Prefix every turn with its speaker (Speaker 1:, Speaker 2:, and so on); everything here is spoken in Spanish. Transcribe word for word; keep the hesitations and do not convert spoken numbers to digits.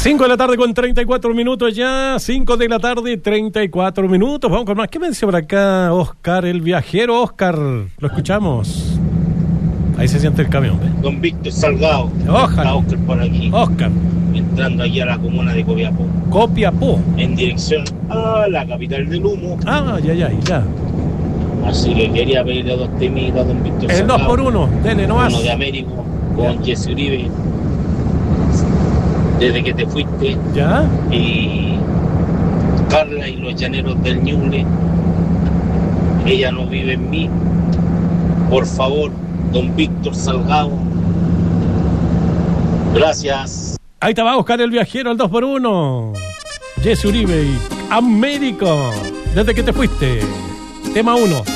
Speaker 1: cinco de la tarde con treinta y cuatro minutos ya. cinco de la tarde, treinta y cuatro minutos. Vamos con más. ¿Qué me dice por acá Oscar, el viajero? Oscar, lo escuchamos. Ahí se siente el camión, ¿eh?
Speaker 2: Don Víctor Salgado.
Speaker 1: Ojalá.
Speaker 2: Oscar por aquí.
Speaker 1: Oscar.
Speaker 2: Entrando aquí a la comuna de Copiapó.
Speaker 1: Copiapó.
Speaker 2: En dirección a la capital del humo.
Speaker 1: Ah, ya, ya, ya.
Speaker 2: Así que quería pedirle dos temitas, don Víctor
Speaker 1: El
Speaker 2: Salgado.
Speaker 1: dos por uno, dele nomás.
Speaker 2: Uno de Américo con Jesse Uribe. Desde que te fuiste.
Speaker 1: ¿Ya?
Speaker 2: Y Carla y los llaneros del Ñuble. Ella no vive en mí. Por favor, don Víctor Salgado. Gracias.
Speaker 1: Ahí te va a buscar el viajero, el dos por uno. Jesse Uribe y Américo. Desde que te fuiste. Tema uno.